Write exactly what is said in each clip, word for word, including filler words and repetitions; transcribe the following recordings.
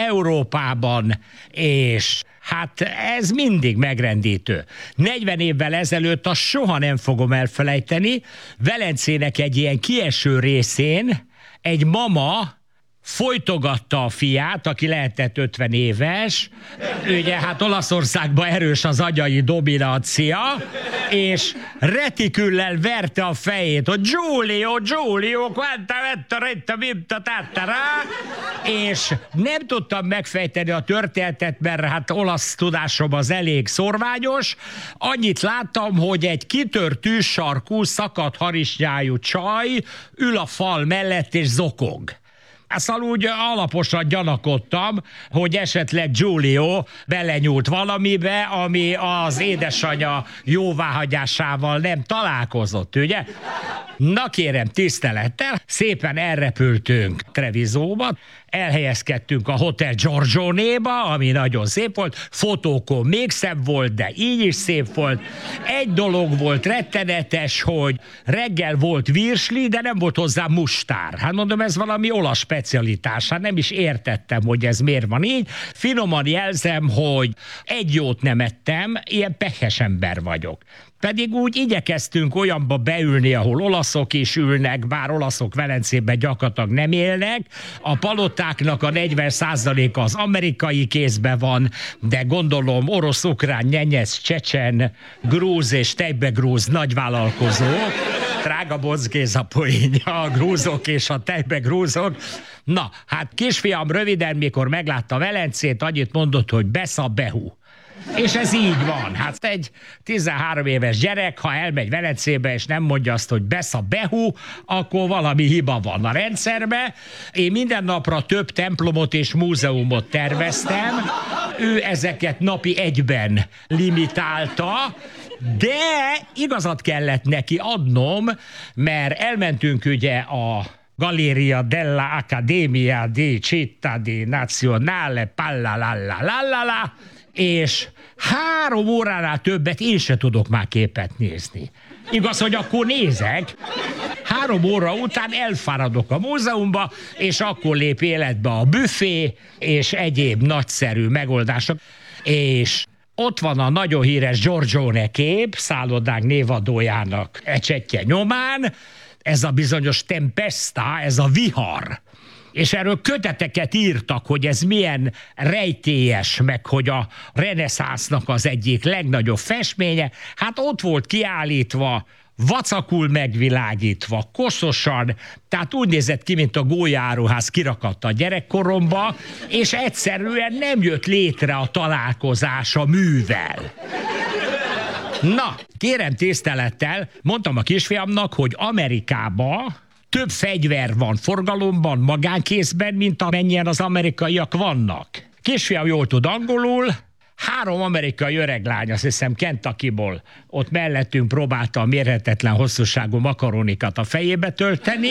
Európában, és hát ez mindig megrendítő. negyven évvel ezelőtt azt soha nem fogom elfelejteni, Velencének egy ilyen kieső részén egy mama folytogatta a fiát, aki lehetett ötven éves, ugye hát Olaszországban erős az agyai dominancia, és retiküllel verte a fejét, hogy Giulio, Giulio, quanta vetta retta vimta tattara, és nem tudtam megfejteni a történetet, mert hát olasz tudásom az elég szorványos. Annyit láttam, hogy egy kitört tűzsarkú, szakadt harisnyájú csaj ül a fal mellett és zokog. Szóval úgy alaposan gyanakodtam, hogy esetleg Giulio belenyúlt valamibe, ami az édesanyja jóváhagyásával nem találkozott, ugye? Na kérem, tisztelettel, szépen elrepültünk Trevisóba, elhelyezkedtünk a Hotel Giorgionéba, ami nagyon szép volt, fotókon még szebb volt, de így is szép volt. Egy dolog volt rettenetes, hogy reggel volt virsli, de nem volt hozzá mustár. Hát mondom, ez valami olasz specialitás, hát nem is értettem, hogy ez miért van így. Finoman jelzem, hogy egy jót nem ettem, ilyen pehes ember vagyok. Pedig úgy igyekeztünk olyanba beülni, ahol olaszok is ülnek, bár olaszok Velencében gyakorlatilag nem élnek. A palotáknak a negyven százaléka az amerikai kézben van, de gondolom orosz, ukrán, nyenyesz, csecsen, grúz és tejbegrúz nagyvállalkozók. Drága Boc Géza poénja, a grúzok és a tejbegrúzok. Na, hát kisfiam röviden, mikor meglátta Velencét, annyit mondott, hogy besza behu. És ez így van. Hát egy tizenhárom éves gyerek, ha elmegy Velencébe, és nem mondja azt, hogy besza behu, akkor valami hiba van a rendszerbe. Én minden napra több templomot és múzeumot terveztem. Ő ezeket napi egyben limitálta, de igazat kellett neki adnom, mert elmentünk ugye a Galleria della Accademia di Città di Nazionale Pallalala, és három óránál többet én se tudok már képet nézni. Igaz, hogy akkor nézek, három óra után elfáradok a múzeumba, és akkor lép életbe a büfé, és egyéb nagyszerű megoldások. És ott van a nagyon híres Giorgione kép, szállodánk névadójának ecsettje nyomán, ez a bizonyos tempesta, ez a vihar. És erről köteteket írtak, hogy ez milyen rejtélyes, meg hogy a reneszánsznak az egyik legnagyobb festménye. Hát ott volt kiállítva, vacakul megvilágítva, koszosan, tehát úgy nézett ki, mint a gólyaáruház kirakadt a gyerekkoromba, és egyszerűen nem jött létre a találkozás a művel. Na, kérem tisztelettel, mondtam a kisfiamnak, hogy Amerikában több fegyver van forgalomban, magánkézben, mint amennyien az amerikaiak vannak. Kisfiam jól tud angolul, három amerikai öreglány, azt hiszem Kentuckyból, ott mellettünk próbálta a mérhetetlen hosszúságú makaronikat a fejébe tölteni,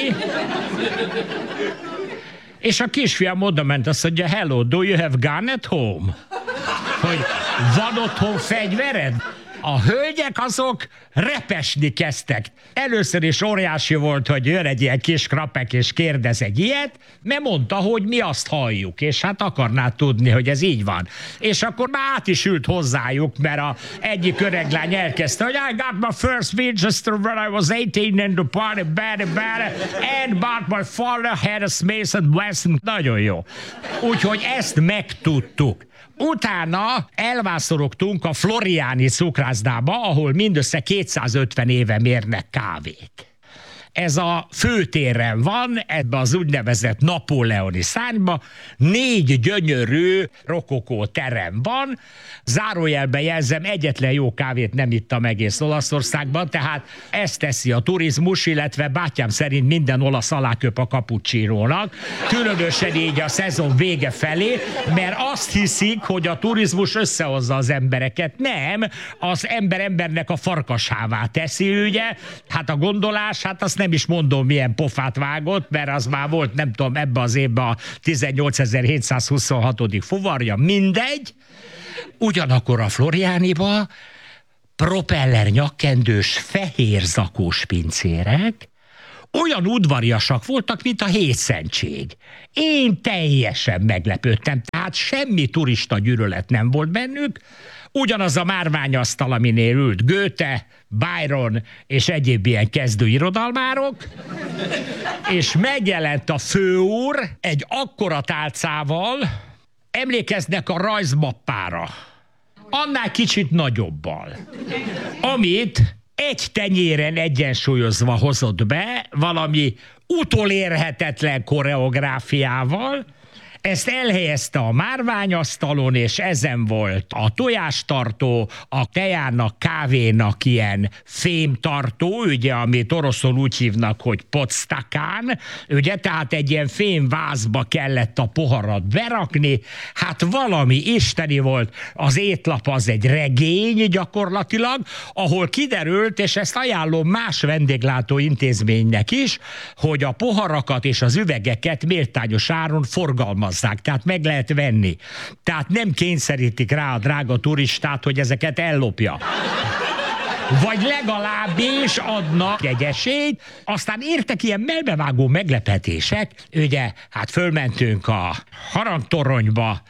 és a kisfiam oda ment, azt mondja, hello, do you have gun at home? Hogy van otthon fegyvered? A hölgyek azok repesni kezdtek. Először is óriási volt, hogy jön egy ilyen kis krapek és kérdez egy ilyet, mert mondta, hogy mi azt halljuk, és hát akarná tudni, hogy ez így van. És akkor már át is ült hozzájuk, mert a egyik öreglány elkezdte, hogy I got my first Winchester when I was eighteen in the party, bad, bad, and but my father had a Smith and Wesson. Nagyon jó. Úgyhogy ezt megtudtuk. Utána elvászorogtunk a Floriani cukrászdába, ahol mindössze kétszázötven éve mérnek kávét. Ez a főtéren van, ebbe az úgynevezett napóleoni szárnyba, négy gyönyörű rokokó terem van, zárójelben jelzem, egyetlen jó kávét nem ittam egész Olaszországban, tehát ezt teszi a turizmus, illetve bátyám szerint minden olasz aláköp a cappuccinónak, különösen így a szezon vége felé, mert azt hiszik, hogy a turizmus összehozza az embereket. Nem, az ember embernek a farkasává teszi, ugye? Hát a gondolás, hát azt nem is mondom, milyen pofát vágott, mert az már volt, nem tudom, ebbe az évben a tizennyolcezer-hétszázhuszonhatodik fuvarja, mindegy. Ugyanakkor a Floriániba propeller nyakkendős fehér zakós pincérek olyan udvariasak voltak, mint a hétszentség. Én teljesen meglepődtem. Tehát tehát semmi turista gyűlölet nem volt bennük, ugyanaz a márványasztal, aminél ült Goethe, Byron és egyéb ilyen kezdő irodalmárok, és megjelent a főúr egy akkora tálcával, emlékeznek a rajzmappára, annál kicsit nagyobbal, amit egy tenyéren egyensúlyozva hozott be, valami utolérhetetlen koreográfiával, ezt elhelyezte a márványasztalon, és ezen volt a tojástartó, a tejának, kávénak ilyen fémtartó, ugye, amit oroszul úgy hívnak, hogy podstakán, ugye, tehát egy ilyen fémvázba kellett a poharat berakni, hát valami isteni volt, az étlap az egy regény gyakorlatilag, ahol kiderült, és ezt ajánlom más vendéglátó intézménynek is, hogy a poharakat és az üvegeket méltányos áron forgalmazzák, tehát meg lehet venni. Tehát nem kényszerítik rá a drága turistát, hogy ezeket ellopja. Vagy legalábbis adnak egy esélyt, aztán értek ilyen melbevágó meglepetések, ugye, hát fölmentünk a harangtoronyba,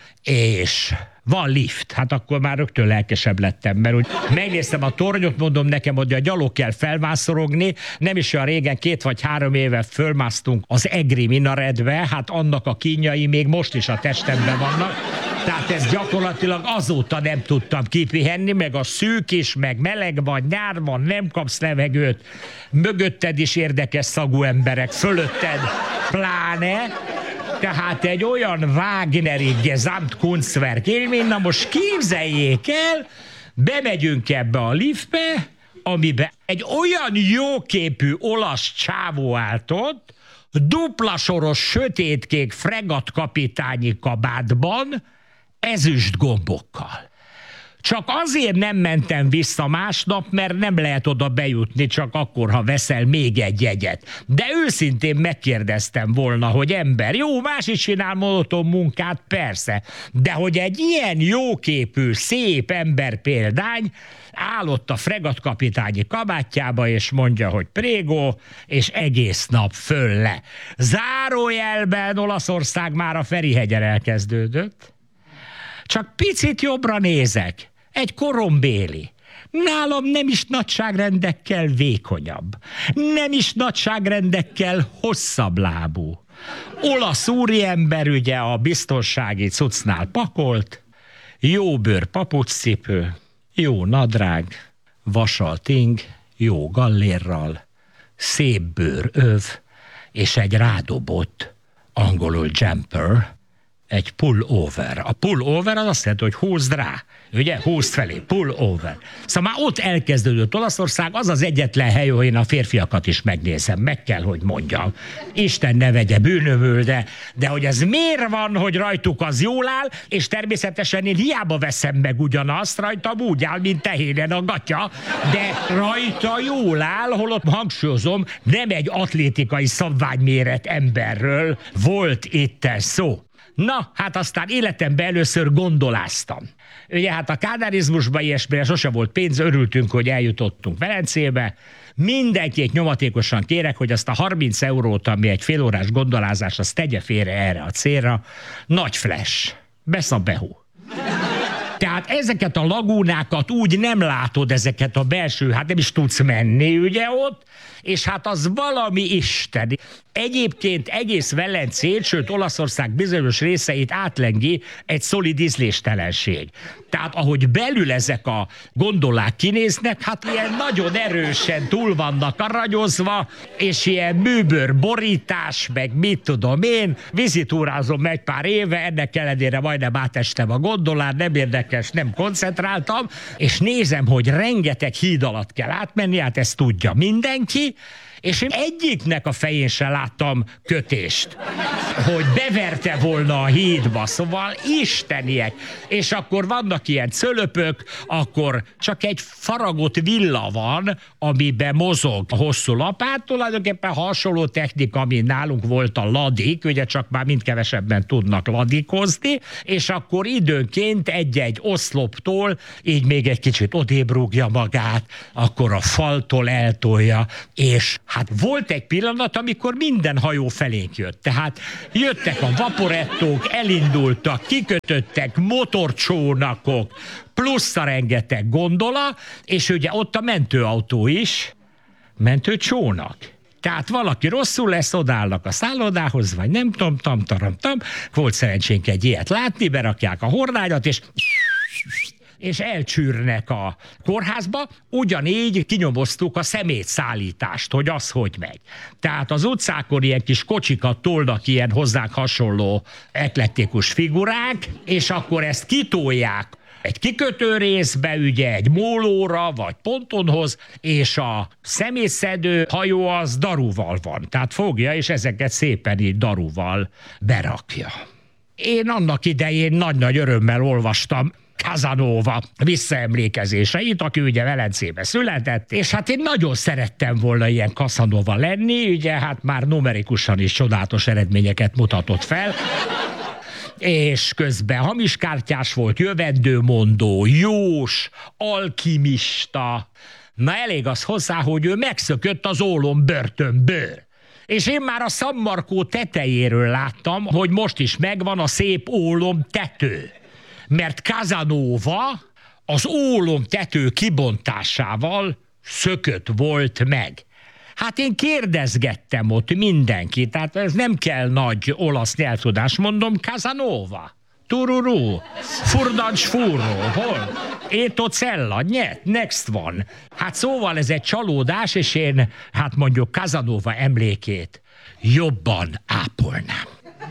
és van lift. Hát akkor már rögtön lelkesebb lettem, mert úgy megnéztem a tornyot, mondom nekem, hogy a gyalog kell felmászorogni, nem is olyan régen, két vagy három éve fölmásztunk az Egri minaretbe, hát annak a kínjai még most is a testemben vannak, tehát ez gyakorlatilag azóta nem tudtam kipihenni, meg a szűk is, meg meleg van, nyár van, nem kapsz levegőt, mögötted is érdekes szagú emberek, fölötted pláne, tehát egy olyan Wagneri Gesamtkunstwerk élmény, na most képzeljék el, bemegyünk ebbe a liftbe, amiben egy olyan jóképű olasz csávó állt ott, duplasoros, sötétkék fregattkapitányi kabátban, ezüst gombokkal. Csak azért nem mentem vissza másnap, mert nem lehet oda bejutni, csak akkor, ha veszel még egy jegyet. De őszintén megkérdeztem volna, hogy ember, jó, más is csinál monoton munkát, persze, de hogy egy ilyen jóképű, szép ember példány állott a fregattkapitányi kabátjába, és mondja, hogy prego, és egész nap föl le. Zárójelben Olaszország már a Ferihegyen elkezdődött. Csak picit jobbra nézek. Egy korombéli. Nálam nem is nagyságrendekkel vékonyabb. Nem is nagyságrendekkel hosszabb lábú. Olasz úriember ugye a biztonsági cuccnál pakolt, jó bőr papucscipő, jó nadrág, vasalt ing, jó gallérral, szép bőr öv, és egy rádobott, angolul jumper, egy pull-over. A pull-over az azt jelenti, hogy húzd rá. Ugye? Húzd felé. Pull-over. Szóval már ott elkezdődött Olaszország, az az egyetlen hely, ahol én a férfiakat is megnézem. Meg kell, hogy mondjam. Isten ne vegye bűnömül, de, de hogy ez miért van, hogy rajtuk az jól áll, és természetesen én hiába veszem meg ugyanazt, rajtam úgy áll, mint tehénen a gatya, de rajta jól áll, holott hangsúlyozom, nem egy atlétikai szabványméret emberről volt itten szó. Na, hát aztán életemben először gondoláztam. Ugye hát a kádárizmusban ilyesmire sose volt pénz, örültünk, hogy eljutottunk Velencébe. Mindenkit nyomatékosan kérek, hogy azt a harminc eurót, ami egy félórás gondolázás, azt tegye félre erre a célra. Nagy flash. Beszabehú. Tehát ezeket a lagúnákat úgy nem látod, ezeket a belső, hát nem is tudsz menni, ugye ott, és hát az valami isteni. Egyébként egész Velencét, sőt Olaszország bizonyos részeit átlengi egy szolid ízléstelenség. Tehát ahogy belül ezek a gondolák kinéznek, hát ilyen nagyon erősen túl vannak aranyozva, és ilyen műbőr borítás, meg mit tudom én, vizitúrázom egy pár éve, ennek ellenére majdnem átestem a gondolán, nem érdekes, nem koncentráltam, és nézem, hogy rengeteg híd alatt kell átmenni, hát ezt tudja mindenki, és én egyiknek a fején sem láttam kötést, hogy beverte volna a hídba, szóval isteniek. És akkor vannak ilyen cölöpök, akkor csak egy faragott villa van, amiben mozog a hosszú lapát, tulajdonképpen hasonló technika, ami nálunk volt a ladik, ugye csak már mind kevesebben tudnak ladikozni, és akkor időnként egy-egy oszloptól így még egy kicsit odébb rúgja magát, akkor a faltól eltolja, és Hát volt egy pillanat, amikor minden hajó felénk jött. Tehát jöttek a vaporettók, elindultak, kikötöttek, motorcsónakok, plusz a rengeteg gondola, és ugye ott a mentőautó is, mentőcsónak. Tehát valaki rosszul lesz, odállnak a szállodához, vagy nem tudom, tam, taram, tam. Volt szerencsénk egy ilyet látni, berakják a hordágyat, és és elcsűrnek a kórházba, ugyanígy kinyomoztuk a szemétszállítást, hogy az hogy megy. Tehát az utcákon ilyen kis kocsikat tolnak ilyen hozzánk hasonló atletikus figurák, és akkor ezt kitolják egy kikötő részbe, ugye egy mólóra, vagy pontonhoz, és a szemétszedő hajó az daruval van. Tehát fogja, és ezeket szépen így daruval berakja. Én annak idején nagy-nagy örömmel olvastam Casanova visszaemlékezéseit, aki ugye Velencébe született, és hát én nagyon szerettem volna ilyen Casanova lenni, ugye hát már numerikusan is csodálatos eredményeket mutatott fel, és közben hamiskártyás volt, jövendőmondó, jós, alkimista. Na elég az hozzá, hogy ő megszökött az ólom börtönből. És én már a San Marco tetejéről láttam, hogy most is megvan a szép ólom tető. Mert Casanova az ólom tető kibontásával szökött volt meg. Hát én kérdezgettem ott mindenkit, tehát ez nem kell nagy olasz nyelvtudás, mondom, Casanova, tururú, furdancs furró, hol? Éto cella, nyet, next van. Hát szóval ez egy csalódás, és én, hát mondjuk Casanova emlékét jobban ápolnám.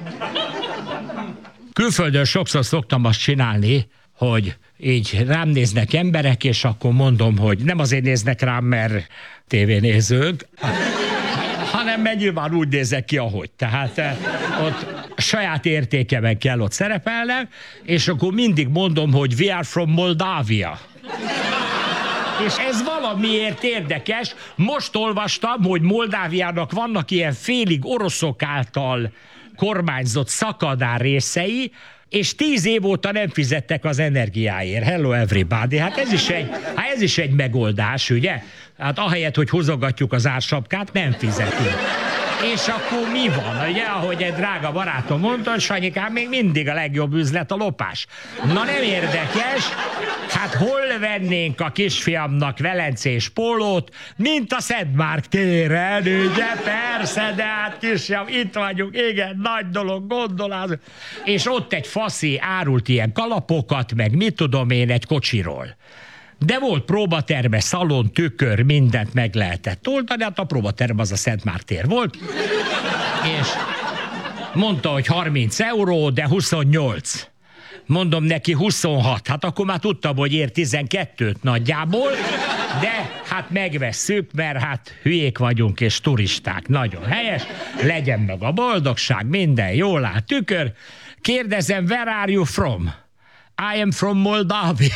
Külföldön sokszor szoktam azt csinálni, hogy így rám néznek emberek, és akkor mondom, hogy nem azért néznek rám, mert tévénézők, hanem mert nyilván úgy nézek ki, ahogy. Tehát ott saját értékemen kell ott szerepelnem, és akkor mindig mondom, hogy we are from Moldavia. És ez valamiért érdekes. Most olvastam, hogy Moldáviának vannak ilyen félig oroszok által kormányzott szakadár részei, és tíz év óta nem fizettek az energiáért. Hello everybody. Hát ez is egy, hát ez is egy megoldás, ugye? Hát ahelyett, hogy hozogatjuk az ársapkát, nem fizetünk. És akkor mi van? Ugye, ahogy egy drága barátom mondta, Sanyikám, még mindig a legjobb üzlet a lopás. Na nem érdekes, hát hol vennénk a kisfiamnak velencés pólót, mint a Szent Márk téren, ugye? Persze, de hát kisfiam, itt vagyunk, igen, nagy dolog, gondolázunk. És ott egy faszi árult ilyen kalapokat, meg mit tudom én, egy kocsiról. De volt próbaterme, szalon, tükör, mindent meg lehetett oldani, hát a próbaterm az a Szent Márk tér volt, és mondta, hogy harminc euró, de huszonnyolc. Mondom neki huszonhat, hát akkor már tudtam, hogy ér tizenkettőt nagyjából, de hát megvesszük, mert hát hülyék vagyunk és turisták, nagyon helyes, legyen meg a boldogság, minden jól áll, tükör. Kérdezem, where are you from? I am from Moldavia.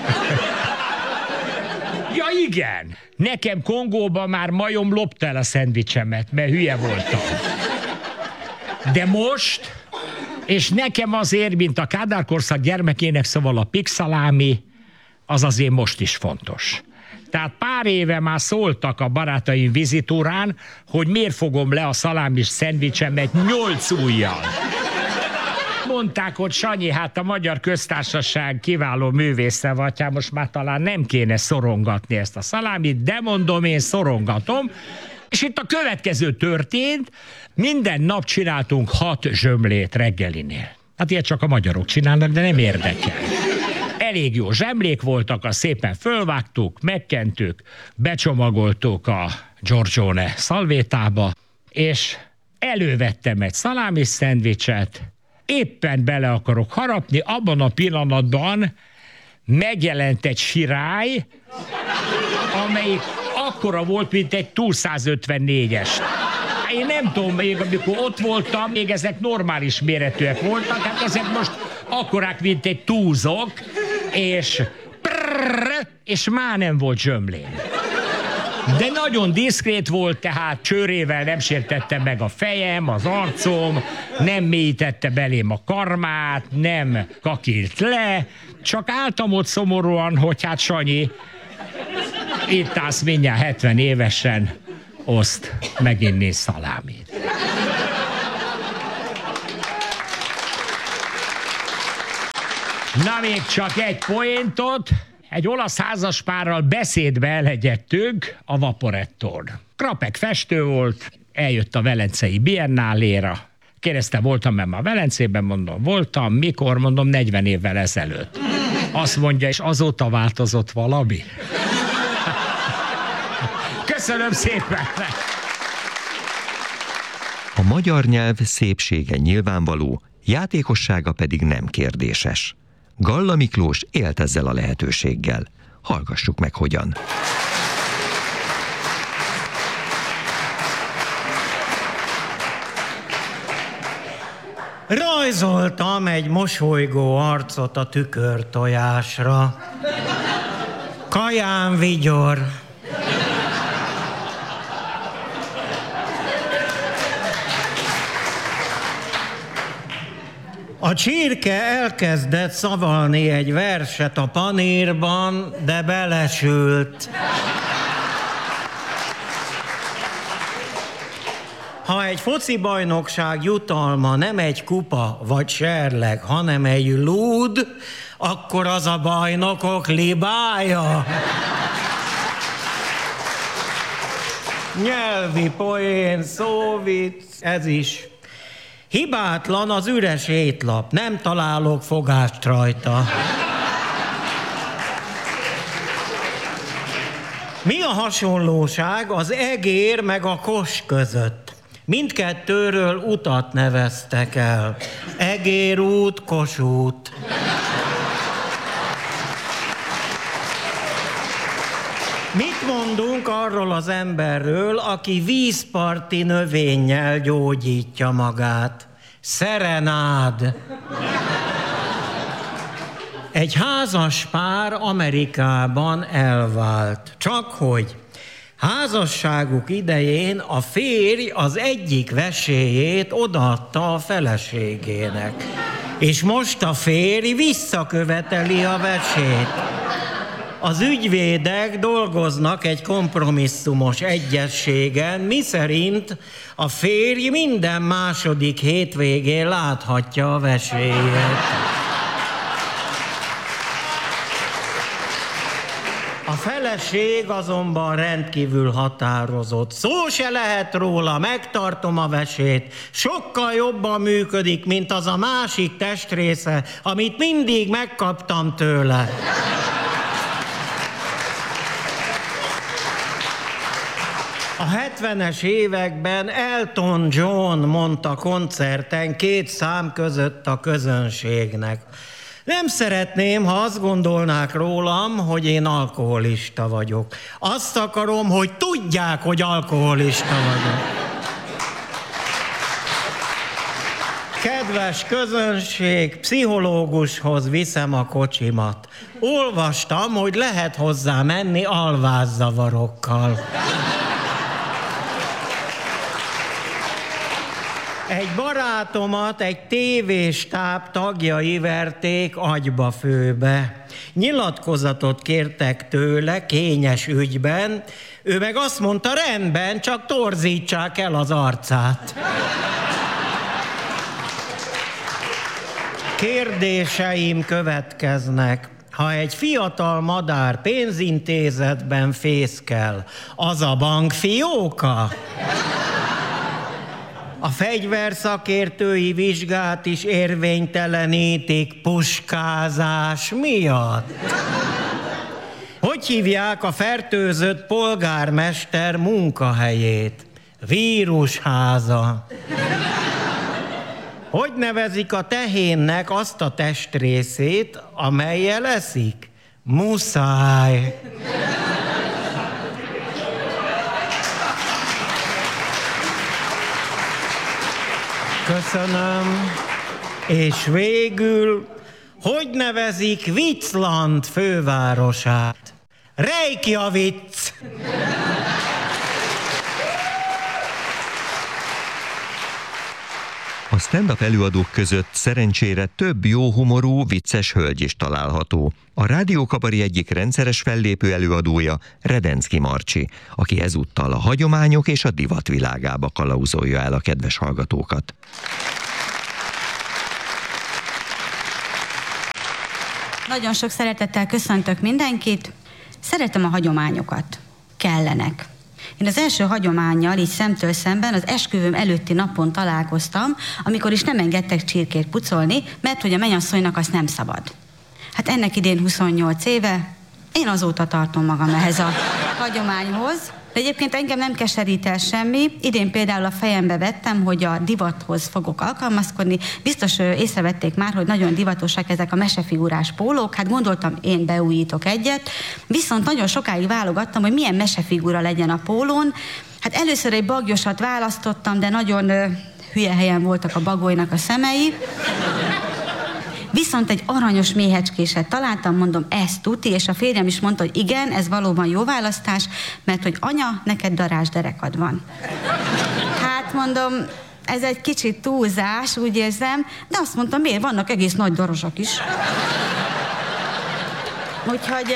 Ja igen, nekem Kongóban már majom lopta el a szendvicsemet, mert hülye voltam. De most, és nekem azért, mint a Kádár korszak gyermekének, szóval a pigszalámi, az azért most is fontos. Tehát pár éve már szóltak a barátaim vizitúrán, hogy miért fogom le a szalámis szendvicsemet nyolc ujjal. Mondták, hogy Sanyi, hát a Magyar Köztársaság kiváló művésze vagy, hát most már talán nem kéne szorongatni ezt a szalámit, de mondom, én szorongatom. És itt a következő történt, minden nap csináltunk hat zsömlét reggelinél. Hát ilyet csak a magyarok csinálnak, de nem érdekel. Elég jó zsemlék voltak, azt szépen fölvágtuk, megkentük, becsomagoltuk a Giorgione szalvétába, és elővettem egy szalámis szendvicset, éppen bele akarok harapni, abban a pillanatban megjelent egy sirály, amelyik akkora volt, mint egy Tú százötvennégyes. Én nem tudom, még amikor ott voltam, még ezek normális méretűek voltak, hát ezek most akkorák, mint egy túzok, és prrrr, és már nem volt zsömlén. De nagyon diszkrét volt, tehát csőrével nem sértette meg a fejem, az arcom, nem mélyítette belém a karmát, nem kakilt le, csak álltam ott szomorúan, hogy hát Sanyi, itt állsz mindjárt hetven évesen, oszt meginni szalámit. Na még csak egy poéntot. Egy olasz házaspárral beszédbe elegyedtünk a Vaporettón. Krapek festő volt, eljött a Velencei Biennáléra. Kérdezte, voltam-e már Velencében? Mondom, voltam. Mikor? Mondom, negyven évvel ezelőtt. Azt mondja, és azóta változott valami? Köszönöm szépen! A magyar nyelv szépsége nyilvánvaló, játékossága pedig nem kérdéses. Galla Miklós élt ezzel a lehetőséggel. Hallgassuk meg, hogyan. Rajzoltam egy mosolygó arcot a tükörtojásra. Kaján vigyor. A csirke elkezdett szavalni egy verset a panírban, de belesült. Ha egy foci bajnokság jutalma nem egy kupa vagy serleg, hanem egy lúd, akkor az a bajnokok libája. Nyelvi poén, szóvic, ez is. Hibátlan az üres étlap, nem találok fogást rajta. Mi a hasonlóság az egér meg a kos között? Mindkettőről utat neveztek el. Egérút, Kossuth. Mit mondunk arról az emberről, aki vízparti növényel gyógyítja magát? Szerenád. Egy házas pár Amerikában elvált. Csak hogy házasságuk idején a férj az egyik vesélyét odaadta a feleségének. És most a férj visszaköveteli a vesét. Az ügyvédek dolgoznak egy kompromisszumos egyezségen, miszerint a férj minden második hétvégén láthatja a vesélyét. A feleség azonban rendkívül határozott. Szó se lehet róla, megtartom a vesét. Sokkal jobban működik, mint az a másik testrésze, amit mindig megkaptam tőle. A hetvenes években Elton John mondta koncerten két szám között a közönségnek: nem szeretném, ha azt gondolnák rólam, hogy én alkoholista vagyok. Azt akarom, hogy tudják, hogy alkoholista vagyok. Kedves közönség, pszichológushoz viszem a kocsimat. Olvastam, hogy lehet hozzá menni alvászavarokkal. Egy barátomat egy tévéstáb tagjai verték agyba főbe. Nyilatkozatot kértek tőle kényes ügyben, ő meg azt mondta, rendben, csak torzítsák el az arcát. Kérdéseim következnek. Ha egy fiatal madár pénzintézetben fészkel, az a bankfióka? A fegyverszakértői vizsgát is érvénytelenítik puskázás miatt. Hogy hívják a fertőzött polgármester munkahelyét? Vírusháza. Hogy nevezik a tehénnek azt a testrészét, amellyel eszik? Muszáj. Köszönöm. És végül, hogy nevezik Viczland fővárosát? Reykjavik. A stand-up előadók között szerencsére több jó humorú, vicces hölgy is található. A Rádiókabari egyik rendszeres fellépő előadója Redenszky Marcsi, aki ezúttal a hagyományok és a divat világába kalauzolja el a kedves hallgatókat. Nagyon sok szeretettel köszöntök mindenkit. Szeretem a hagyományokat. Kellenek. Én az első hagyománnyal így szemtől szemben az esküvőm előtti napon találkoztam, amikor is nem engedtek csirkét pucolni, mert hogy a mennyasszonynak azt nem szabad. Hát ennek idén huszonnyolc éve, én azóta tartom magam ehhez a hagyományhoz. De egyébként engem nem keserít el semmi. Idén például a fejembe vettem, hogy a divathoz fogok alkalmazkodni. Biztos észrevették már, hogy nagyon divatosak ezek a mesefigurás pólók. Hát gondoltam, én beújítok egyet. Viszont nagyon sokáig válogattam, hogy milyen mesefigura legyen a pólón. Hát először egy bagyosat választottam, de nagyon ö, hülye helyen voltak a bagolynak a szemei. Viszont egy aranyos méhecskéset találtam, mondom, ez tuti, és a férjem is mondta, hogy igen, ez valóban jó választás, mert hogy anya, neked darázs derekad van. Hát mondom, ez egy kicsit túlzás, úgy érzem, de azt mondtam, miért, vannak egész nagy darazsak is. Úgyhogy...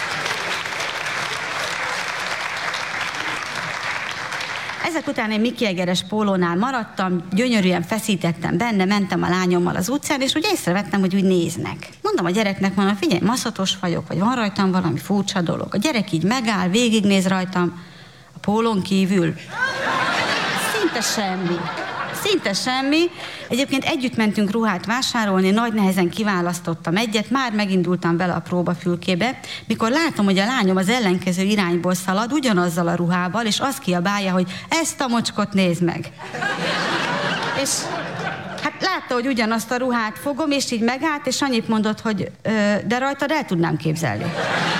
Ezek után egy Mickey Egeres pólónál maradtam, gyönyörűen feszítettem benne, mentem a lányommal az utcán, és úgy észrevettem, hogy úgy néznek. Mondom a gyereknek, mondom, figyelj, maszatos vagyok, vagy van rajtam valami furcsa dolog. A gyerek így megáll, végignéz rajtam, a pólón kívül. Szinte semmi. Szinte semmi. Egyébként együtt mentünk ruhát vásárolni, nagy nehezen kiválasztottam egyet, már megindultam vele a próbafülkébe, mikor látom, hogy a lányom az ellenkező irányból szalad, ugyanazzal a ruhával, és azt kiabálja, hogy ezt a mocskot nézd meg. És hát látta, hogy ugyanazt a ruhát fogom, és így megállt, és annyit mondott, hogy ö, de rajtad el tudnám képzelni.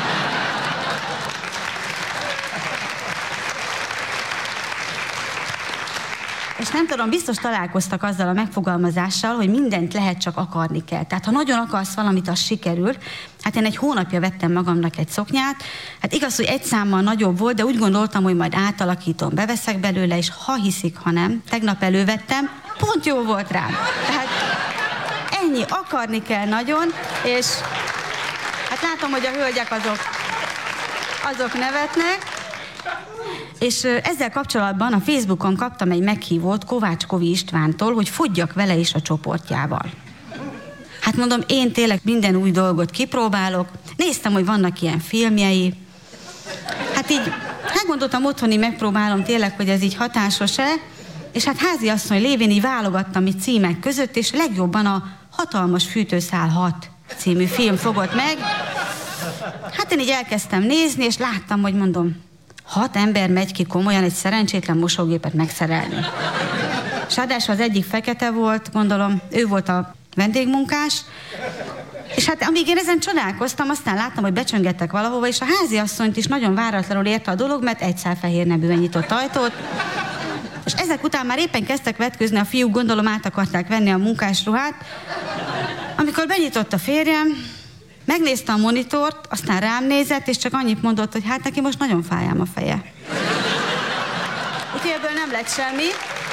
És nem tudom, biztos találkoztak azzal a megfogalmazással, hogy mindent lehet, csak akarni kell. Tehát ha nagyon akarsz valamit, az sikerül. Hát én egy hónapja vettem magamnak egy szoknyát. Hát igaz, hogy egy számmal nagyobb volt, de úgy gondoltam, hogy majd átalakítom, beveszek belőle, és ha hiszik, ha nem, tegnap elővettem, pont jó volt rám. Tehát ennyi, akarni kell nagyon, és hát látom, hogy a hölgyek azok, azok nevetnek. És ezzel kapcsolatban a Facebookon kaptam egy meghívót Kovács Kovi Istvántól, hogy fogyjak vele is a csoportjával. Hát mondom, én tényleg minden új dolgot kipróbálok. Néztem, hogy vannak ilyen filmjei. Hát így, hát gondoltam, otthoni megpróbálom tényleg, hogy ez így hatásos-e. És hát háziasszony lévén így válogattam így címek között, és legjobban a Hatalmas fűtőszál hat című film fogott meg. Hát én így elkezdtem nézni, és láttam, hogy mondom, hat ember megy ki komolyan egy szerencsétlen mosógépet megszerelni. És ráadásul az egyik fekete volt, gondolom, ő volt a vendégmunkás, és hát amíg én ezen csodálkoztam, aztán láttam, hogy becsöngettek valahova, és a háziasszonyt is nagyon váratlanul érte a dolog, mert egy szál fehér nebűen nyitott ajtót, és ezek után már éppen kezdtek vetkőzni a fiúk, gondolom át akarták venni a munkásruhát, amikor benyitott a férjem, megnézte a monitort, aztán rám nézett, és csak annyit mondott, hogy hát neki most nagyon fájám a feje. Úgyhogy ebből nem lett semmi.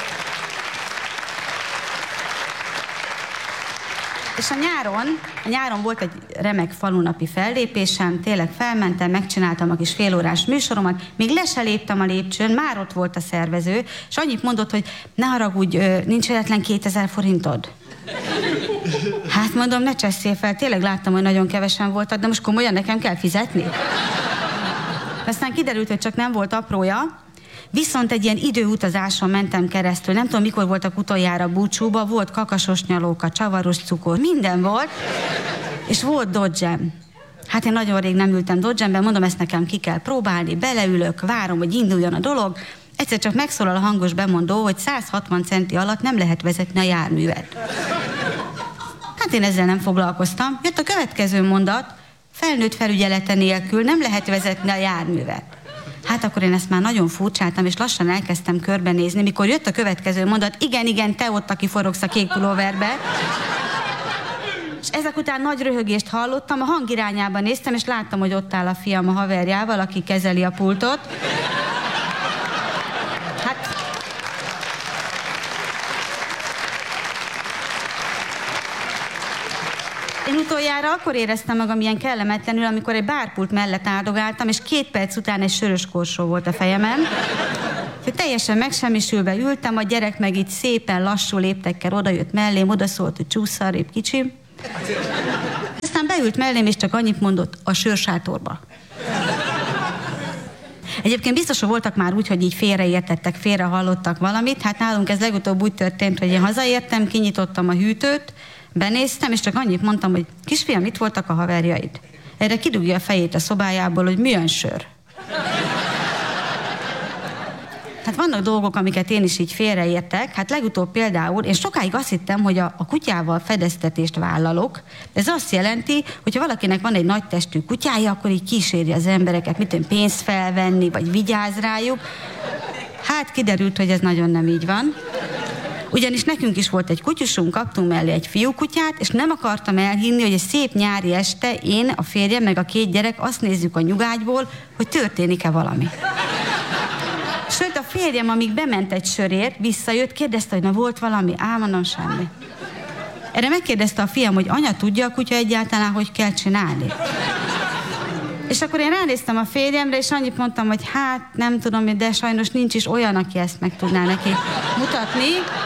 És a nyáron, a nyáron volt egy remek falunapi fellépésem, tényleg felmentem, megcsináltam a kis félórás műsoromat, még le se léptem a lépcsőn, már ott volt a szervező, és annyit mondott, hogy ne haragudj, nincs véletlen kétezer forintod. Hát mondom, ne csesszél fel, tényleg láttam, hogy nagyon kevesen voltak, de most komolyan nekem kell fizetni? Aztán kiderült, hogy csak nem volt aprója, viszont egy ilyen időutazáson mentem keresztül, nem tudom, mikor voltak utoljára búcsúba, volt kakasos nyalóka, csavaros cukor, minden volt, és volt Dodge-em. Hát én nagyon rég nem ültem Dodge-emben, mondom, ezt nekem ki kell próbálni, beleülök, várom, hogy induljon a dolog, egyszer csak megszólal a hangos bemondó, hogy száz hatvan centi alatt nem lehet vezetni a járművet. Hát én ezzel nem foglalkoztam. Jött a következő mondat, felnőtt felügyelete nélkül nem lehet vezetni a járművet. Hát akkor én ezt már nagyon furcsáltam, és lassan elkezdtem körbenézni, mikor jött a következő mondat, igen, igen, te ott, aki forogsz a kék pulóverbe. És ezek után nagy röhögést hallottam, a hang irányába néztem, és láttam, hogy ott áll a fiam a haverjával, aki kezeli a pultot. Hát... Utoljára akkor éreztem magam ilyen kellemetlenül, amikor egy bárpult mellett áldogáltam, és két perc után egy sörös korsó volt a fejemen. Teljesen megsemmisülve ültem, a gyerek meg így szépen lassú léptekkel odajött mellém, odaszólt, hogy csúszarrébb kicsim. Aztán beült mellém, és csak annyit mondott, a sörsátorba. Egyébként biztosan voltak már úgy, hogy így félreértettek, félre hallottak valamit. Hát nálunk ez legutóbb úgy történt, hogy én hazaértem, kinyitottam a hűtőt, benéztem, és csak annyit mondtam, hogy kisfiam, itt voltak a haverjaid. Erre kidugja a fejét a szobájából, hogy milyen sör. Hát vannak dolgok, amiket én is így félreértek. Hát legutóbb például, én sokáig azt hittem, hogy a, a kutyával fedeztetést vállalok. Ez azt jelenti, hogy ha valakinek van egy nagy testű kutyája, akkor így kíséri az embereket, mit tudom, pénzt felvenni, vagy vigyáz rájuk. Hát kiderült, hogy ez nagyon nem így van. Ugyanis nekünk is volt egy kutyusunk, kaptunk mellé egy fiúkutyát, és nem akartam elhinni, hogy egy szép nyári este én, a férjem, meg a két gyerek azt nézzük a nyugágyból, hogy történik-e valami. Sőt, a férjem, amíg bement egy sörért, visszajött, kérdezte, hogy na volt valami, á, mondom, semmi. Erre megkérdezte a fiam, hogy anya, tudja a kutya egyáltalán, hogy kell csinálni? És akkor én ránéztem a férjemre, és annyit mondtam, hogy hát nem tudom, de sajnos nincs is olyan, aki ezt meg tudná neki mutatni.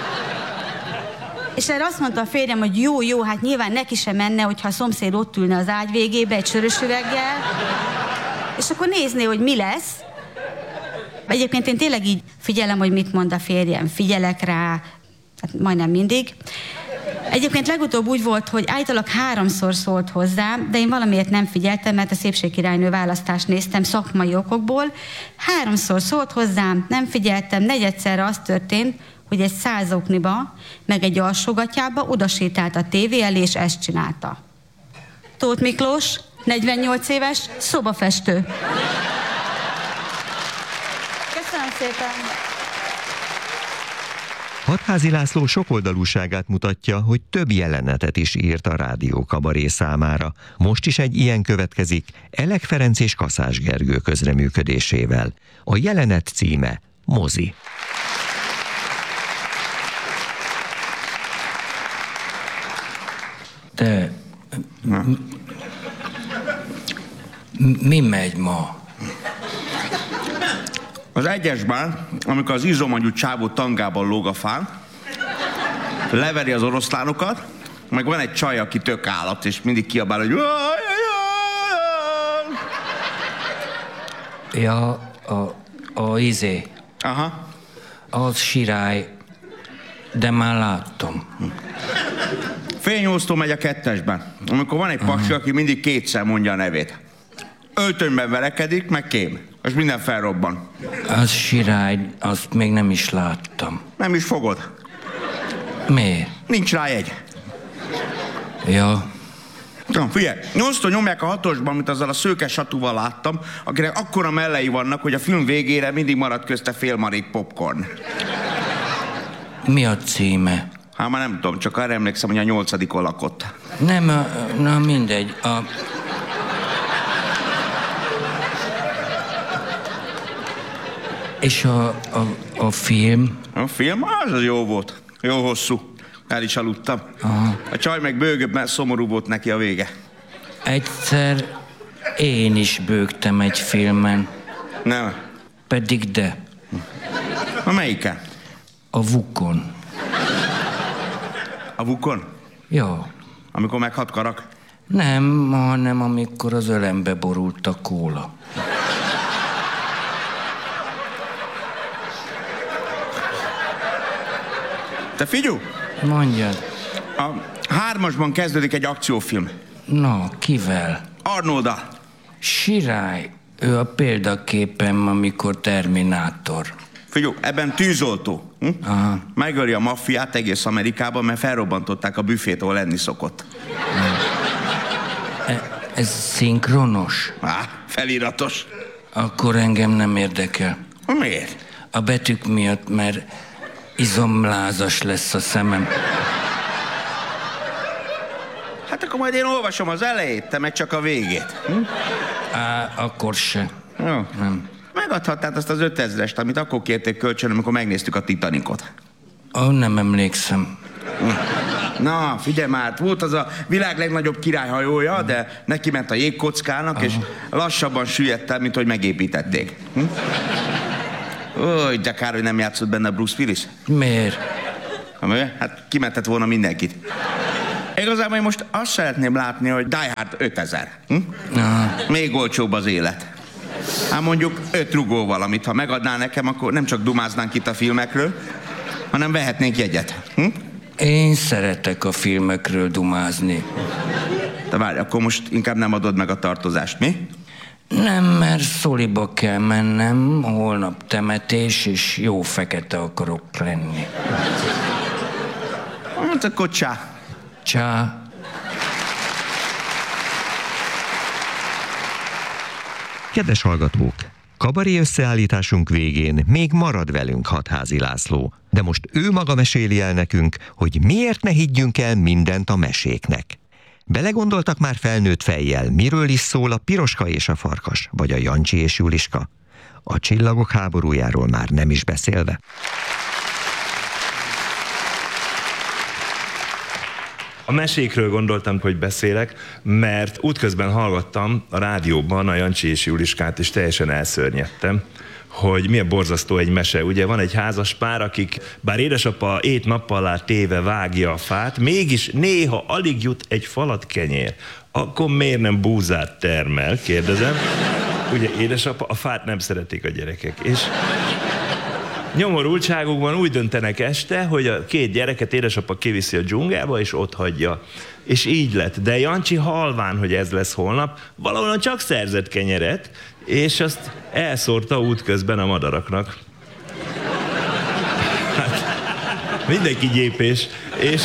És erre azt mondta a férjem, hogy jó, jó, hát nyilván neki sem menne, hogyha a szomszéd ott ülne az ágy végébe egy sörös üveggel, és akkor nézné, hogy mi lesz. Egyébként én tényleg így figyelem, hogy mit mond a férjem, figyelek rá, hát majdnem mindig. Egyébként legutóbb úgy volt, hogy állítólag háromszor szólt hozzám, de én valamiért nem figyeltem, mert a szépségkirálynő választást néztem szakmai okokból. Háromszor szólt hozzám, nem figyeltem, negyedszerre az történt, hogy egy százokniba, meg egy alsógatyába odasétált a tévé elé, és ezt csinálta. Tóth Miklós, negyvennyolc éves, szobafestő. Köszönöm szépen! Hatházi László sokoldalúságát mutatja, hogy több jelenetet is írt a Rádió Kabaré számára. Most is egy ilyen következik Elek Ferenc és Kaszás Gergő közreműködésével. A jelenet címe Mozi. Te... Mi megy ma? Az egyesben, amikor az izomanyú csávó tangában lóg a fán, leveri az oroszlánokat, meg van egy csaj, aki tök állat, és mindig kiabál, hogy... Ja, a, a izé. Aha. Az sirály, de már láttam. Fél nyolctól megy a kettesben, amikor van egy pasi, aki mindig kétszer mondja a nevét. Öltönyben verekedik, meg kém, és minden felrobban. Az sirály, azt még nem is láttam. Nem is fogod. Miért? Nincs rá jegy. Ja. Na, figyelj, nyolctól nyomják a hatosban, mint azzal a szőke satúval láttam, akinek akkora mellei vannak, hogy a film végére mindig marad közte fél marék popcorn. Mi a címe? Hát már nem tudom, csak arra emlékszem, hogy a nyolcadikon lakott. Nem, a, na mindegy. A... És a, a, a film? A film? Az az jó volt. Jó hosszú. El is aludtam. Aha. A csaj meg bőgött, mert szomorú volt neki a vége. Egyszer én is bőgtem egy filmen. Nem. Pedig de. A melyiken? A Vukon. A Vukon? Jó. Amikor meghat karak? Nem, hanem amikor az ölembe borult a kóla. Te figyelj! Mondjad. A hármasban kezdődik egy akciófilm. Na, kivel? Arnolddal. Sirály. Ő a példaképem, amikor Terminátor. Figyelj, ebben tűzoltó. Hm? Aha. Megöli a maffiát egész Amerikában, mert felrobbantották a büfét, ahol lenni szokott. E, ez szinkronos? Á, feliratos. Akkor engem nem érdekel. Miért? A betűk miatt, mert izomlázas lesz a szemem. Hát akkor majd én olvasom az elejét, te meg csak a végét. Hm? Á, akkor se. Jó. Nem. Megadhattát azt az ötezrest, amit akkor kérték kölcsön, amikor megnéztük a Titanicot. Ó, nem emlékszem. Hm. Na, figyelj már, volt az a világ legnagyobb királyhajója, de neki ment a jégkockának, és lassabban süllyedt el, mint hogy megépítették. Hm? Ó, de kár, hogy nem játszott benne Bruce Willis. Miért? Hát kimentett volna mindenkit. Igazából én most azt szeretném látni, hogy Die Hard ötezer. Hm? Még olcsóbb az élet. Hát mondjuk öt rugó valamit, ha megadnál nekem, akkor nem csak dumáznánk itt a filmekről, hanem vehetnénk jegyet. Hm? Én szeretek a filmekről dumázni. De várj, akkor most inkább nem adod meg a tartozást, mi? Nem, mert szoliba kell mennem, holnap temetés, és jó fekete akarok lenni. Hát akkor csá. Csá. Kedves hallgatók! Kabaré összeállításunk végén még marad velünk Hatházi László, de most ő maga meséli el nekünk, hogy miért ne higgyünk el mindent a meséknek. Belegondoltak már felnőtt fejjel, miről is szól a Piroska és a farkas, vagy a Jancsi és Juliska? A csillagok háborújáról már nem is beszélve. A mesékről gondoltam, hogy beszélek, mert útközben hallgattam a rádióban a Jancsi és Juliskát, és teljesen elszörnyedtem, hogy milyen borzasztó egy mese. Ugye van egy házas pár, akik, bár édesapa ét nappal alá téve vágja a fát, mégis néha alig jut egy falat kenyér. Akkor miért nem búzát termel, kérdezem. Ugye édesapa, a fát nem szeretik a gyerekek. És nyomorultságukban úgy döntenek este, hogy a két gyereket édesapa kiviszi a dzsungelbe, és ott hagyja. És így lett. De Jancsi halván, hogy ez lesz holnap, valahol csak szerzett kenyeret, és azt elszórta útközben a madaraknak. Hát, mindenki gyépés. És,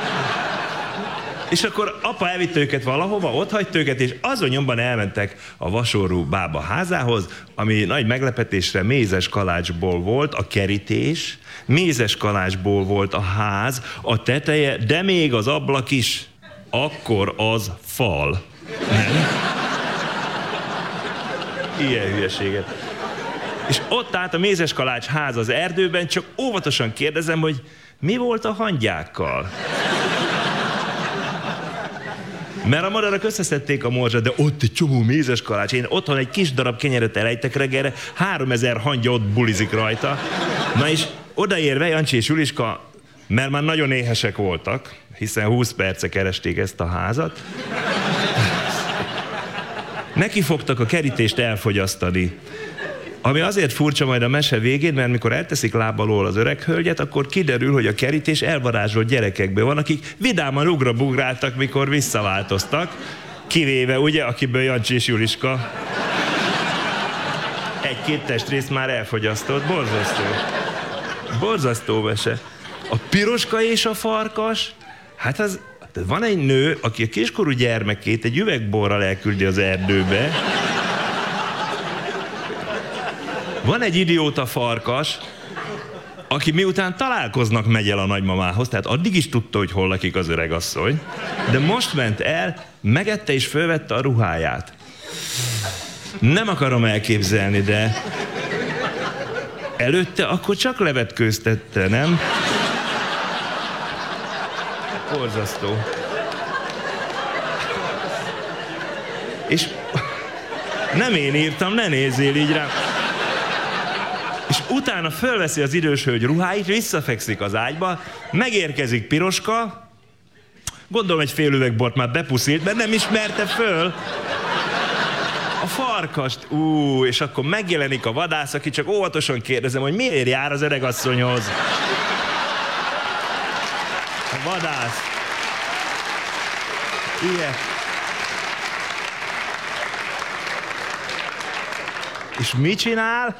és akkor apa elvitte őket valahova, ott hagyta őket, és azon nyomban elmentek a vasorú bába házához, ami nagy meglepetésre mézes kalácsból volt a kerítés, mézes kalácsból volt a ház, a teteje, de még az ablak is. Akkor az fal. Nem? Ilyen hülyeséget. És ott állt a mézes kalács ház az erdőben, csak óvatosan kérdezem, hogy mi volt a hangyákkal? Mert a madarak összeszedték a morzsát, de ott egy csomó mézes kalács. Én otthon egy kis darab kenyeret elejtek reggelre, háromezer hangya ott bulizik rajta. Na és odaérve Jancsi és Juliska, mert már nagyon éhesek voltak, hiszen húsz perce keresték ezt a házat, neki fogtak a kerítést elfogyasztani. Ami azért furcsa majd a mese végén, mert mikor elteszik láb alól az öreg hölgyet, akkor kiderül, hogy a kerítés elvarázsolt gyerekekből van, akik vidáman ugrabugráltak, mikor visszaváltoztak, kivéve, ugye, akiből Jancsi és Juliska egy-két testrészt már elfogyasztott. Borzasztó. Borzasztó mese. A Piroska és a farkas, hát az, van egy nő, aki a kiskorú gyermekét egy üvegborral elküldi az erdőbe. Van egy idióta farkas, aki miután találkoznak, megy el a nagymamához, tehát addig is tudta, hogy hol lakik az öregasszony, de most ment el, megette és fölvette a ruháját. Nem akarom elképzelni, de előtte akkor csak levetkőztette, nem? Borzasztó. És nem én írtam, ne nézzél így rám. És utána fölveszi az idős hölgy ruháit, visszafekszik az ágyba, megérkezik Piroska, gondolom egy fél üveg bort már bepuszilt, mert nem ismerte föl a farkast. Ú, és akkor megjelenik a vadász, aki csak óvatosan kérdezem, hogy miért jár az öregasszonyhoz. A vadász. Ilyen. És mit csinál?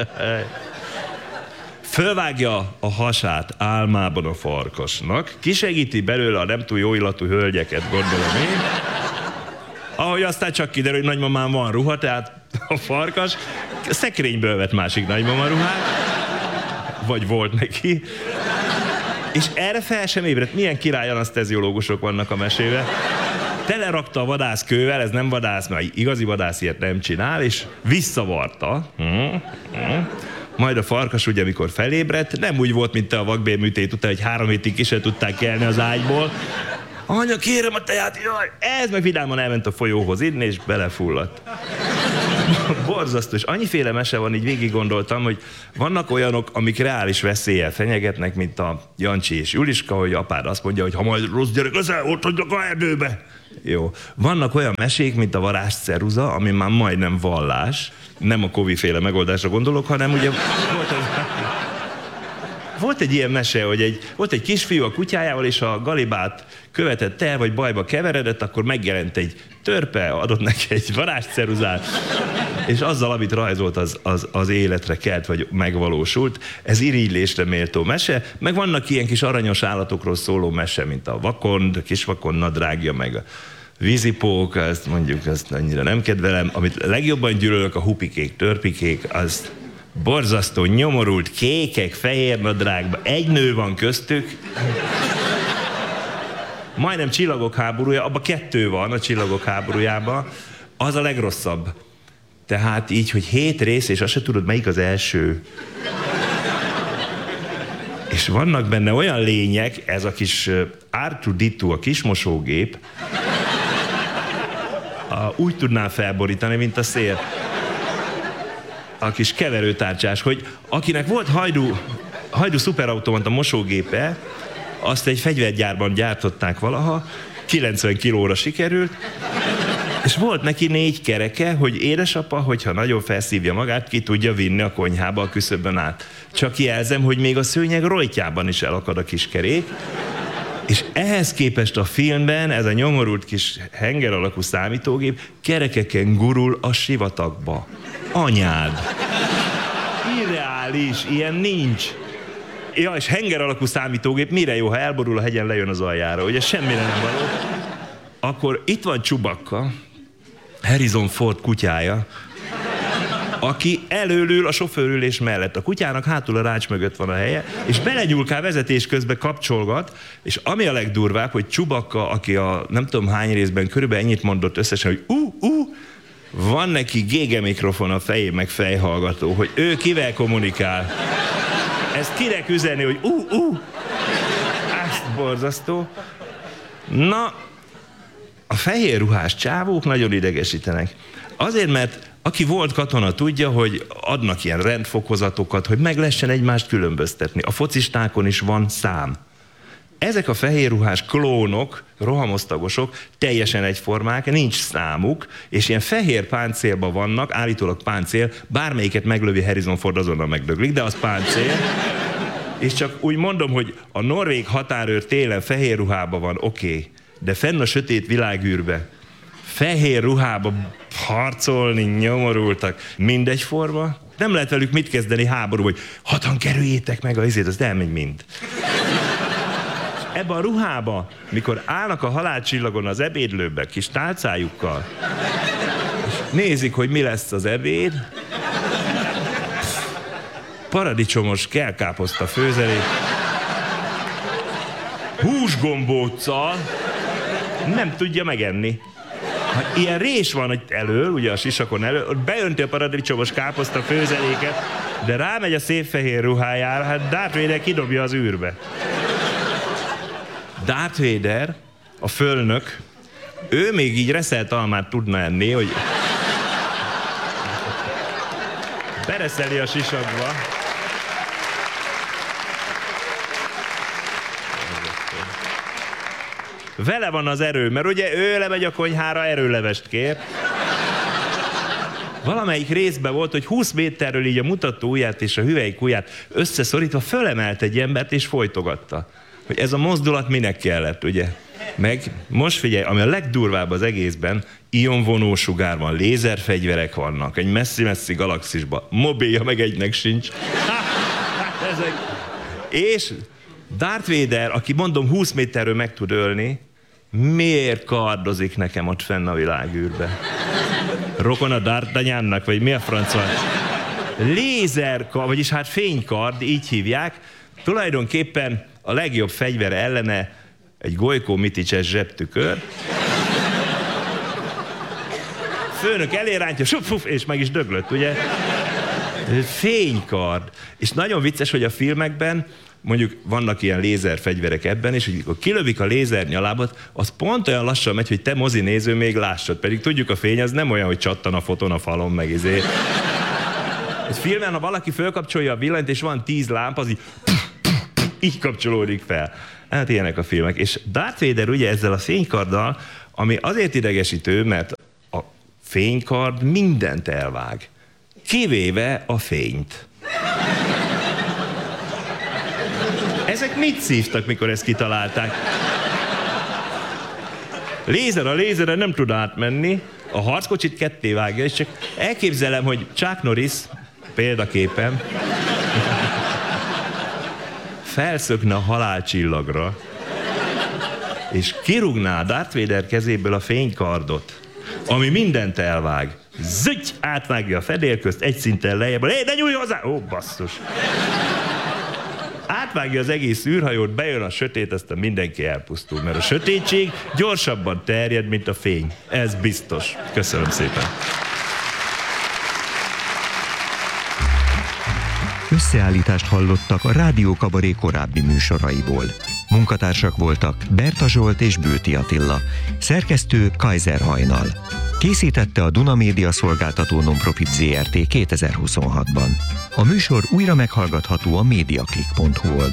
Fölvágja a hasát álmában a farkasnak, kisegíti belőle a nem túl jó illatú hölgyeket, gondolom én. Ahogy aztán csak kiderül, hogy nagymamán van ruha, tehát a farkas szekrényből vett másik nagymama ruhát, vagy volt neki. És erre fel sem ébredt. Milyen király anaszteziológusok vannak a mesében. Telerakta a vadász kővel, ez nem vadász, mert igazi vadász ilyet nem csinál, és visszavarta. Majd a farkas ugye, amikor felébredt, nem úgy volt, mint te a vakbélműtét után, hogy három hétig ki se tudták kelni az ágyból. Anya, kérem a teját, jaj, ez meg vidáman elment a folyóhoz inni, és belefulladt. Borzasztó, és annyiféle mese van, így végig gondoltam, hogy vannak olyanok, amik reális veszéllyel fenyegetnek, mint a Jancsi és Juliska, hogy apád azt mondja, hogy ha majd rossz gyerek leszel, ott hagyjak a erdőbe. Jó. Vannak olyan mesék, mint a varázsceruza, ami már majdnem vallás. Nem a Kovi-féle megoldásra gondolok, hanem ugye volt, az... volt egy ilyen mese, hogy egy, volt egy kisfiú a kutyájával, és a galibát követett el, vagy bajba keveredett, akkor megjelent egy törpe, adott neki egy varázsceruzát, és azzal, amit rajzolt, az, az, az életre kelt, vagy megvalósult. Ez irigylésre méltó mese, meg vannak ilyen kis aranyos állatokról szóló mese, mint a vakond, a kisvakond nadrágja, meg a vízipók, ezt mondjuk, ezt annyira nem kedvelem. Amit legjobban gyűlölök, a hupikék, törpikék, az borzasztó, nyomorult, kékek, fehér nadrágban, egy nő van köztük. Majdnem Csillagok háborúja, abban kettő van a Csillagok háborújában, az a legrosszabb. Tehát így, hogy hét rész, és azt se tudod, melyik az első. És vannak benne olyan lények, ez a kis er kettő dé kettő, a kis mosógép, a, úgy tudná felborítani, mint a szél. A kis keverőtárcsás, hogy akinek volt hajdú, hajdú szuperautomata mosógépe, azt egy fegyvergyárban gyártották valaha, kilencven kilóra sikerült, és volt neki négy kereke, hogy édesapa, hogyha nagyon felszívja magát, ki tudja vinni a konyhába a küszöbön át. Csak jelzem, hogy még a szőnyeg rojtjában is elakad a kis kerék, és ehhez képest a filmben ez a nyomorult kis henger alakú számítógép kerekeken gurul a sivatagba. Anyád! Irreális, ilyen nincs. Ja, és henger alakú számítógép mire jó, ha elborul a hegyen, lejön az aljára, ugye semmire nem való. Akkor itt van Chewbacca, Harrison Ford kutyája, aki előlül a sofőrülés mellett. A kutyának hátul a rács mögött van a helye, és belegyúlkál vezetés közben kapcsolgat, és ami a legdurvább, hogy Chewbacca, aki a nem tudom hány részben körülbelül ennyit mondott összesen, hogy ú, ú, van neki gége mikrofon a fején, meg fejhallgató, hogy ő kivel kommunikál. Ezt kinek üzenni, hogy ú, ú, ezt borzasztó. Na, a fehér ruhás csávók nagyon idegesítenek. Azért, mert aki volt katona tudja, hogy adnak ilyen rendfokozatokat, hogy meg lehessen egymást különböztetni. A focistákon is van szám. Ezek a fehérruhás klónok, rohamosztagosok, teljesen egyformák, nincs számuk, és ilyen fehér páncélban vannak, állítólag páncél, bármelyiket meglövi Harrison Ford, azonnal megdöglik, de az páncél. És csak úgy mondom, hogy a norvég határőr télen fehér ruhában van, oké, okay, de fenn a sötét világűrbe, fehér ruhába harcolni, nyomorultak, mindegyforma. Nem lehet velük mit kezdeni háború, hogy hatan kerüljétek meg a izét, az elmegy mind. Ebbe a ruhába, mikor állnak a halálcsillagon az ebédlőbe, kis tálcájukkal, és nézik, hogy mi lesz az ebéd, paradicsomos kelkáposzta főzelék, húsgombóccal, nem tudja megenni. Ha ilyen rés van itt elől, ugye a sisakon elől, ott beönti a paradicsomos káposzta főzeléket, de rámegy a szép fehér ruhájára, hát Darth Vader kidobja az űrbe. Darth Vader, a fölnök, ő még így reszelt almát tudna enni, hogy bereszeli a sisakba. Vele van az erő, mert ugye ő lemegy a konyhára, erőlevest kér. Valamelyik részben volt, hogy húsz méterről így a mutató ujját és a hüvelyk ujját összeszorítva fölemelt egy embert és folytogatta. Hogy ez a mozdulat minek kellett, ugye? Meg most figyelj, ami a legdurvább az egészben, ionvonó sugár van, lézerfegyverek vannak, egy messzi-messzi galaxisban, mobilja meg egynek sincs. Ezek. És Darth Vader, aki mondom húsz méterről meg tud ölni, miért kardozik nekem ott fenn a világűrbe? Rokon a D'Artagnannak, vagy mi a franc van? Lézerkard, vagyis hát fénykard, így hívják. Tulajdonképpen a legjobb fegyver ellene egy Gojko Miticses zsebtükör. Főnök elérántja, sup, fuf, és meg is döglött, ugye? Fénykard. És nagyon vicces, hogy a filmekben mondjuk vannak ilyen lézerfegyverek ebben, és hogy amikor kilövik a lézer nyalábat, az pont olyan lassan megy, hogy te mozinéző még lássad. Pedig tudjuk, a fény az nem olyan, hogy csattan a foton a falon, meg izé. Egy filmen, ha valaki fölkapcsolja a villanyt, és van tíz lámpa, az így, így kapcsolódik fel. Hát ilyenek a filmek. És Darth Vader ugye ezzel a fénykarddal, ami azért idegesítő, mert a fénykard mindent elvág. Kivéve a fényt. Ezek mit szívtak, mikor ezt kitalálták? Lézer a lézeren nem tud átmenni, a harckocsit ketté vágja, és csak elképzelem, hogy Chuck Norris, példaképpen, felszökne a halálcsillagra, és kirúgná Darth Vader kezéből a fénykardot, ami mindent elvág. Zügy! Átvágja a fedélközt, egy szinten lejjebb, hé, ne nyújj hozzá! Ó, basszus! Átvágja az egész űrhajót, bejön a sötét, aztán mindenki elpusztul, mert a sötétség gyorsabban terjed, mint a fény. Ez biztos. Köszönöm szépen. Összeállítást hallottak a Rádió Kabaré korábbi műsoraiból. Munkatársak voltak Berta Zsolt és Bőti Attila. Szerkesztő Kaiser Hajnal. Készítette a Duna Média Szolgáltató Nonprofit Zrt. kétezer-huszonhatban. A műsor újra meghallgatható a mediaclick pont hu oldalon.